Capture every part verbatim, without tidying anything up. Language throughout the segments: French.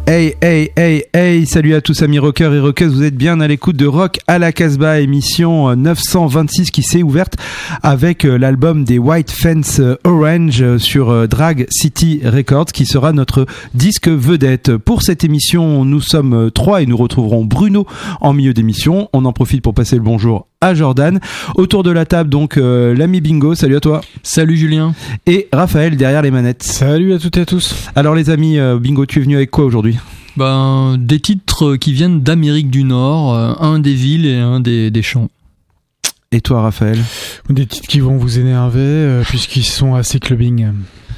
Hey, hey, hey, hey, salut à tous amis rockers et rockeuses, vous êtes bien à l'écoute de Rock à la Casbah, émission neuf cent vingt-six qui s'est ouverte avec l'album des White Fence Orange sur Drag City Records qui sera notre disque vedette. Pour cette émission, nous sommes trois et nous retrouverons Bruno en milieu d'émission. On en profite pour passer le bonjour à Jordan. Autour de la table, donc, euh, l'ami Bingo, salut à toi. Salut Julien. Et Raphaël derrière les manettes. Salut à toutes et à tous. Alors les amis, euh, Bingo, tu es venu avec quoi aujourd'hui ? Ben, des titres qui viennent d'Amérique du Nord, euh, un des villes et un des, des champs. Et toi Raphaël ? Des titres qui vont vous énerver euh, puisqu'ils sont assez clubbing.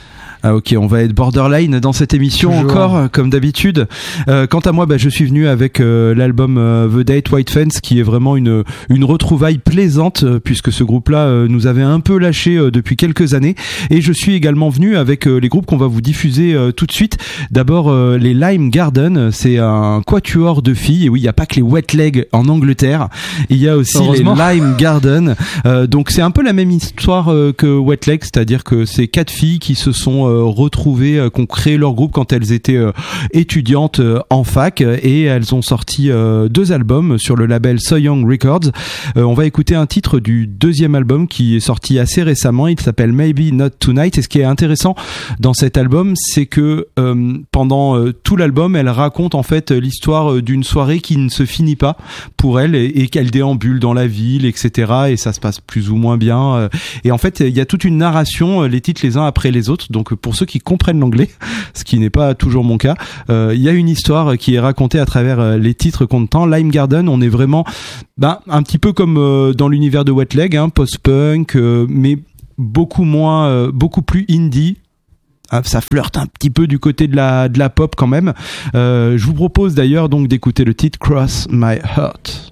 Ah ok, on va être borderline dans cette émission. Toujours. Encore, comme d'habitude. Euh, quant à moi, bah, je suis venu avec euh, l'album euh, The Date White Fence, qui est vraiment une une retrouvaille plaisante, euh, puisque ce groupe-là euh, nous avait un peu lâché euh, depuis quelques années. Et je suis également venu avec euh, les groupes qu'on va vous diffuser euh, tout de suite. D'abord, euh, les Lime Garden, c'est un quatuor de filles. Et oui, il n'y a pas que les Wet Leg en Angleterre. Il y a aussi les Lime Garden. Euh, donc c'est un peu la même histoire euh, que Wet Leg, c'est-à-dire que c'est quatre filles qui se sont euh, retrouvées, euh, qui ont créé leur groupe quand elles étaient euh, étudiantes euh, en fac, et elles ont sorti euh, deux albums sur le label So Young Records. Euh, on va écouter un titre du deuxième album qui est sorti assez récemment. Il s'appelle Maybe Not Tonight. Et ce qui est intéressant dans cet album, c'est que euh, pendant euh, tout l'album, elle raconte en fait l'histoire d'une soirée qui ne se finit pas pour elle, et, et qu'elle déambule dans la ville, et cetera. Et ça se passe plus ou moins bien. Et en fait, il y a toute une narration, les titres les uns après les autres. Donc pour ceux qui comprennent l'anglais, ce qui n'est pas toujours mon cas, euh, il y a une histoire qui est racontée à travers les titres qu'on entend. Lime Garden, on est vraiment ben, un petit peu comme euh, dans l'univers de Wet Leg, hein, post-punk, euh, mais beaucoup moins, euh, beaucoup plus indie. Ah, ça flirte un petit peu du côté de la, de la pop quand même. Euh, je vous propose d'ailleurs donc d'écouter le titre Cross My Heart.